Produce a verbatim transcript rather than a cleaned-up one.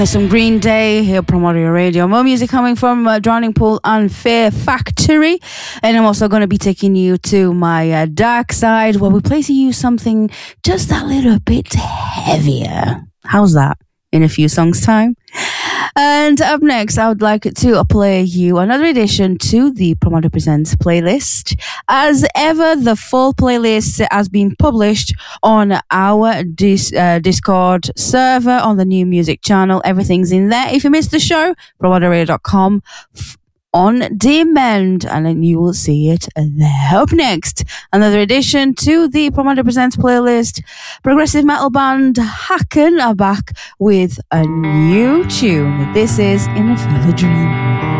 Some Green Day here from Audio Radio. More music coming from uh, Drowning Pool and Fear Factory. And I'm also going to be taking you to my uh, dark side where we play to you something just a little bit heavier. How's that? In a few songs' time. And up next, I would like to play you another addition to the Promoter Presents playlist. As ever, the full playlist has been published on our dis- uh, Discord server on the New Music channel. Everything's in there. If you missed the show, promoter radio dot com f- on demand, and then you will see it there. Up next, another addition to the Promoter Presents playlist. Progressive metal band Haken are back with a new tune. This is In a Fever Dream.